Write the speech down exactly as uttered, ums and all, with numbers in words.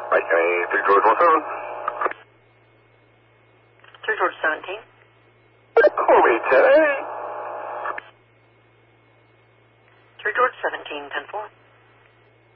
Mike County, three George one seven. three George seventeen. Corby ten eight. three George seventeen, ten four.